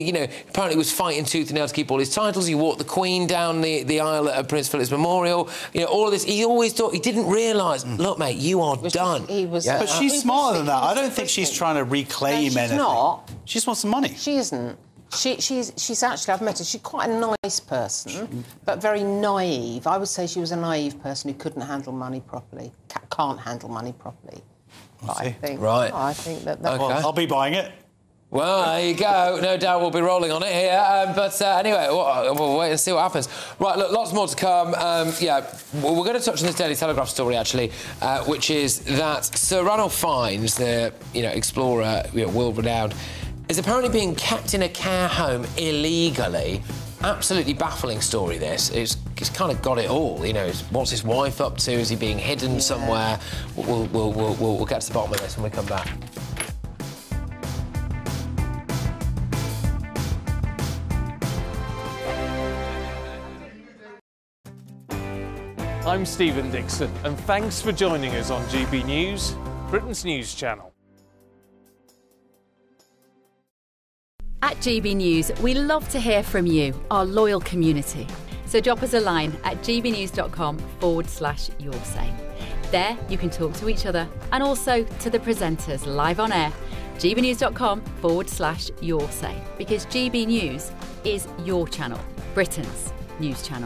You know, apparently was fighting tooth and nail to keep all his titles. He walked the Queen down the aisle at Prince Philip's memorial. You know, all of this. He always thought... He didn't realise, look, mate, you are done. But she's smarter than that. I don't think she's trying to reclaim anything. She's not. She just wants some money. She isn't. She's actually, I've met her, she's quite a nice person, but very naive. I would say she was a naive person who couldn't handle money properly, can't handle money properly. But I think... Right. I think that... Okay. Well, I'll be buying it. Well, there you go. No doubt we'll be rolling on it here. Anyway, we'll wait and see what happens. Right, look, lots more to come. Yeah, we're going to touch on this Daily Telegraph story, actually, which is that Sir Ranulph Fiennes, the explorer, world-renowned, is apparently being kept in a care home illegally. Absolutely baffling story, this. It's kind of got it all, you know. What's his wife up to? Is he being hidden somewhere? We'll get to the bottom of this when we come back. I'm Stephen Dixon, and thanks for joining us on GB News, Britain's news channel. At GB News, we love to hear from you, our loyal community. So drop us a line at gbnews.com/yoursay. There you can talk to each other and also to the presenters live on air. gbnews.com/yoursay, because GB News is your channel, Britain's news channel.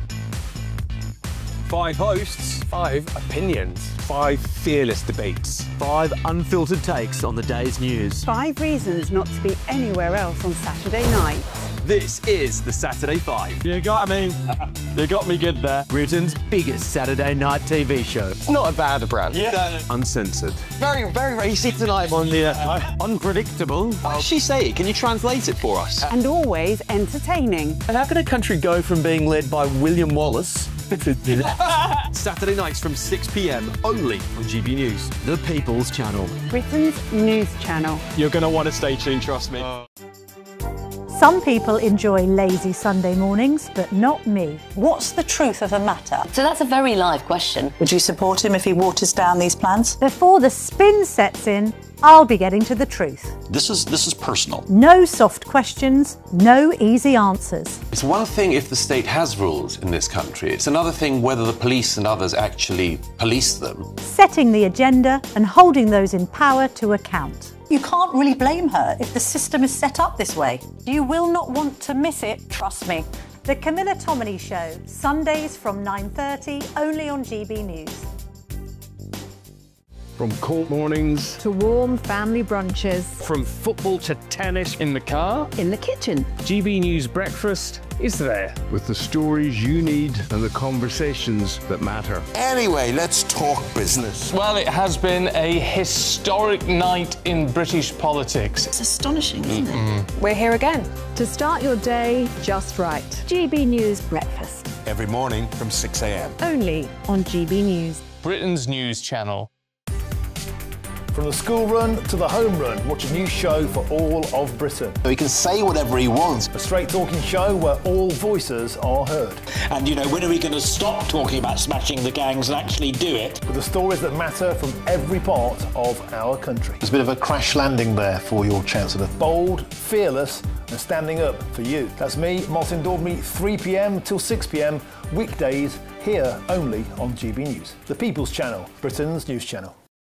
5 hosts, 5 opinions, 5 fearless debates, 5 unfiltered takes on the day's news. 5 reasons not to be anywhere else on Saturday night. This is the Saturday 5. You got me. You got me good there. Britain's biggest Saturday night TV show. It's not a bad brand. Yeah. Uncensored. Very, very racy tonight on the unpredictable. What did she say? Can you translate it for us? And always entertaining. And how can a country go from being led by William Wallace to Saturday nights from 6 p.m. only on GB News. The People's Channel. Britain's news channel. You're going to want to stay tuned, trust me. Some people enjoy lazy Sunday mornings, but not me. What's the truth of the matter? So that's a very live question. Would you support him if he waters down these plans? Before the spin sets in, I'll be getting to the truth. This is personal. No soft questions, no easy answers. It's one thing if the state has rules in this country. It's another thing whether the police and others actually police them. Setting the agenda and holding those in power to account. You can't really blame her if the system is set up this way. You will not want to miss it, trust me. The Camilla Tominey Show, Sundays from 9:30, only on GB News. From court mornings to warm family brunches. From football to tennis in the car. In the kitchen. GB News Breakfast is there with the stories you need and the conversations that matter. Anyway, let's talk business. Well, it has been a historic night in British politics. It's astonishing, isn't it? We're here again to start your day just right. GB News Breakfast. Every morning from 6 a.m. Only on GB News. Britain's news channel. From the school run to the home run, watch a new show for all of Britain. So he can say whatever he wants. A straight talking show where all voices are heard. And, you know, when are we going to stop talking about smashing the gangs and actually do it? With the stories that matter from every part of our country. There's a bit of a crash landing there for your Chancellor. Bold, fearless and standing up for you. That's me, Martin Daubney, 3 p.m. till 6 p.m, weekdays, here only on GB News. The People's Channel, Britain's news channel.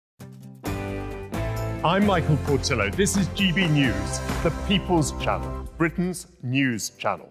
I'm Michael Portillo. This is GB News, the People's Channel, Britain's news channel.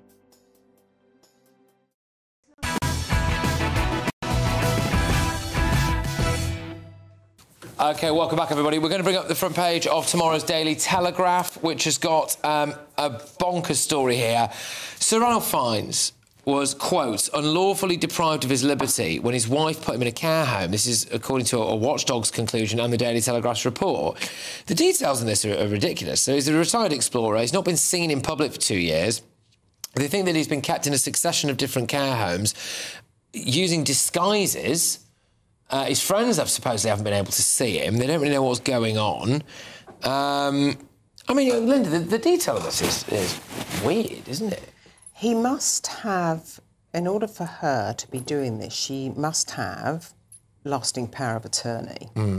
OK, welcome back, everybody. We're going to bring up the front page of tomorrow's Daily Telegraph, which has got a bonkers story here. Sir Ranulph Fiennes was, quote, unlawfully deprived of his liberty when his wife put him in a care home. This is according to a Watchdog's conclusion and the Daily Telegraph's report. The details in this are ridiculous. So he's a retired explorer. He's not been seen in public for 2 years. They think that he's been kept in a succession of different care homes using disguises. His friends supposedly haven't been able to see him. They don't really know what's going on. I mean, Linda, the detail of this is weird, isn't it? He must have, in order for her to be doing this, she must have lasting power of attorney.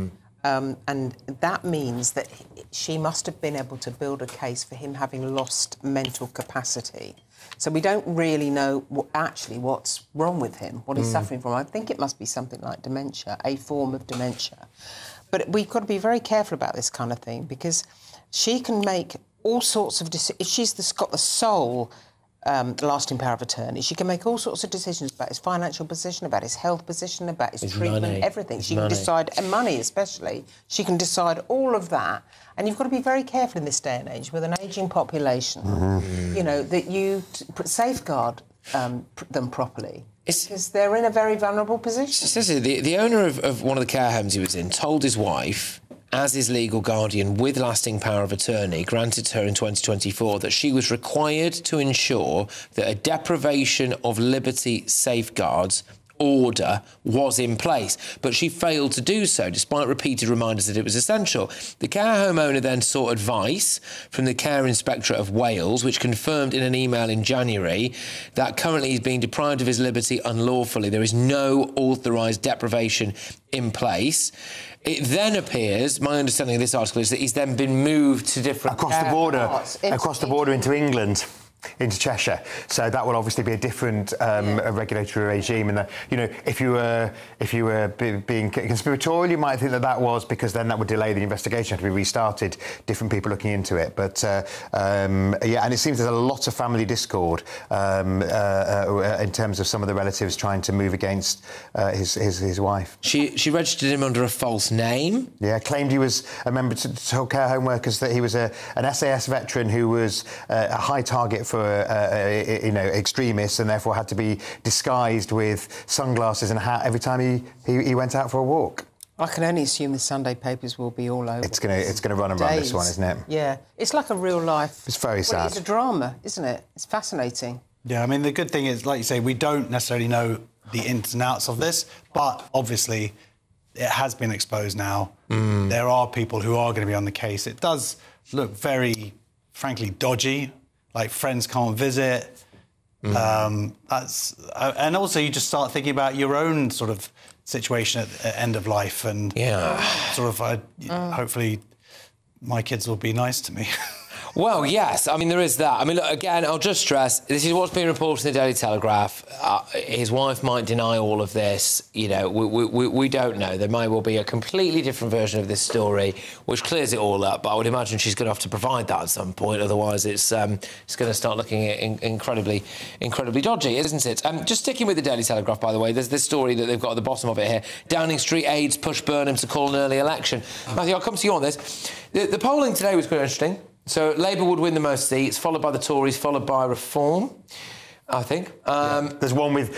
and that means that she must have been able to build a case for him having lost mental capacity. So we don't really know what's wrong with him, what he's suffering from. I think it must be something like dementia, a form of dementia. But we've got to be very careful about this kind of thing, because she can make all sorts of decisions. If she's got the sole lasting power of attorney, she can make all sorts of decisions about his financial position, about his health position, about his treatment, money. Everything. She can decide, and money especially, she can decide all of that. And you've got to be very careful in this day and age with an ageing population, you know, that you safeguard them properly. Because they're in a very vulnerable position. The owner of one of the care homes he was in told his wife, as his legal guardian with lasting power of attorney, granted to her in 2024, that she was required to ensure that a deprivation of liberty safeguards order was in place, but she failed to do so despite repeated reminders that it was essential. The care home owner then sought advice from the Care Inspectorate of Wales, which confirmed in an email in January that currently he's being deprived of his liberty unlawfully. There is no authorised deprivation in place. It then appears, my understanding of this article is that he's then been moved to different across the border into England, into Cheshire. So that will obviously be a different regulatory regime. And you know, if you were being conspiratorial, you might think that was because then that would delay the investigation, have to be restarted. Different people looking into it, but yeah, and it seems there's a lot of family discord in terms of some of the relatives trying to move against his wife. She registered him under a false name. Yeah, claimed he was a member told care home workers that he was an SAS veteran who was a high target for you know, extremists, and therefore had to be disguised with sunglasses and a hat every time he went out for a walk. I can only assume the Sunday papers will be all over. It's going to run and run, this one, isn't it? Yeah, it's like a real life. It's very sad. It's a drama, isn't it? It's fascinating. Yeah, I mean, the good thing is, like you say, we don't necessarily know the ins and outs of this, but obviously it has been exposed now. There are people who are going to be on the case. It does look very, frankly, dodgy. Like, friends can't visit. And also you just start thinking about your own sort of situation at end of life, and sort of hopefully my kids will be nice to me. Well, yes. I mean, there is that. I mean, look, again, I'll just stress, this is what's been reported in the Daily Telegraph. His wife might deny all of this. You know, we don't know. There may well be a completely different version of this story which clears it all up, but I would imagine she's going to have to provide that at some point. Otherwise, it's going to start looking incredibly dodgy, isn't it? Just sticking with the Daily Telegraph, by the way, there's this story that they've got at the bottom of it here. Downing Street aides push Burnham to call an early election. Matthew, I'll come to you on this. The polling today was quite interesting. So Labour would win the most seats, followed by the Tories, followed by Reform, I think. There's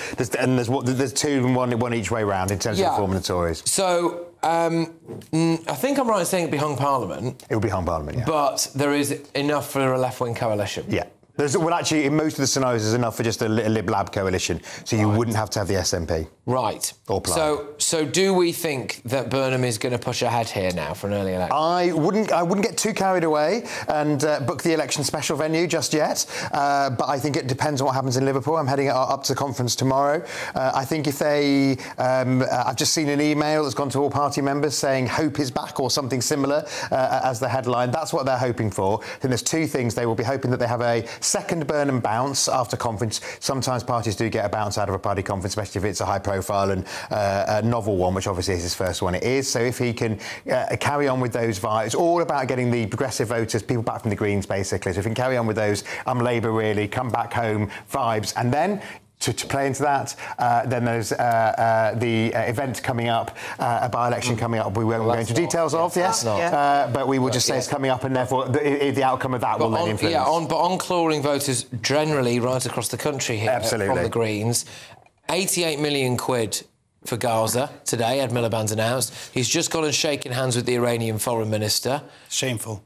two and one each way round in terms of Reform and the Tories. So I think I'm right in saying it'd be hung Parliament. It would be hung Parliament, yeah. But there is enough for a left-wing coalition. Yeah. Well, actually, in most of the scenarios, there's enough for just a Lib-Lab coalition, so you wouldn't have to have the SNP. Right. Or Plaid. So do we think that Burnham is going to push ahead here now for an early election? I wouldn't get too carried away and book the election special venue just yet, but I think it depends on what happens in Liverpool. I'm heading up to the conference tomorrow. I think if they... I've just seen an email that's gone to all party members saying hope is back or something similar as the headline. That's what they're hoping for. I think there's two things. They will be hoping that they have a second Burnham bounce after conference. Sometimes parties do get a bounce out of a party conference, especially if it's a high-profile and a novel one, which obviously is his first one. It is. So if he can carry on with those vibes, it's all about getting the progressive voters, people back from the Greens, basically. So if he can carry on with those, Labour really, come back home vibes, and then... To play into that, then there's the event coming up, a by-election coming up. We won't go into details of, but we will just say it's coming up, and therefore the outcome of that will then influence. But on clawing voters generally right across the country here from the Greens, 88 million quid for Gaza today, Ed Miliband's announced. He's just gone and shaken hands with the Iranian foreign minister. Shameful.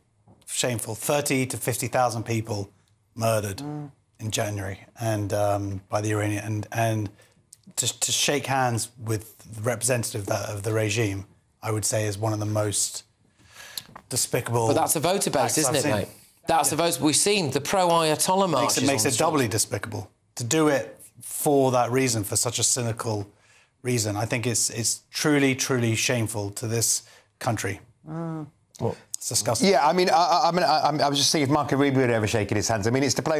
30 to 50,000 people murdered in January, and by the Iranian, and to shake hands with the representative of the regime, I would say is one of the most despicable. But that's a voter base, isn't it, mate? That's the vote we've seen. The pro-Ayatollah marches. Makes it doubly despicable to do it for that reason, for such a cynical reason. I think it's truly, truly shameful to this country. What? It's disgusting. Yeah, I mean, I was just seeing if Marco Rubio had ever shaken his hands. I mean, it's diplomacy.